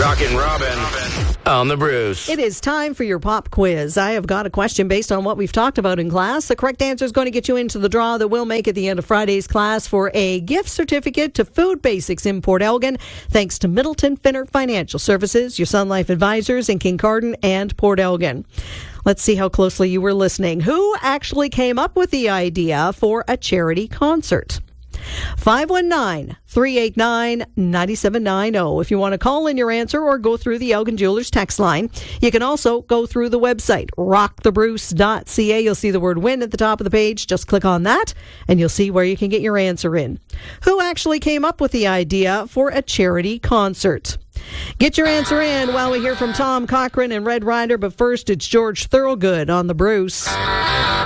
Rockin' Robin on the Bruce. It is time for your pop quiz. I have got a question based on what we've talked about in class. The correct answer is going to get you into the draw that we'll make at the end of Friday's class for a gift certificate to Food Basics in Port Elgin, thanks to Middleton Finner Financial Services, your Sun Life Advisors in Kincardine and Port Elgin. Let's see how closely you were listening. Who actually came up with the idea for a charity concert? 519-389-9790 if you want to call in your answer or go through the Elgin Jewelers text line. You can also go through the website, rockthebruce.ca. You'll see the word win at the top of the page. Just click on that and you'll see where you can get your answer in. Who actually came up with the idea for a charity concert? Get your answer in while we hear from Tom Cochrane and Red Ryder, but first it's George Thorogood on the Bruce.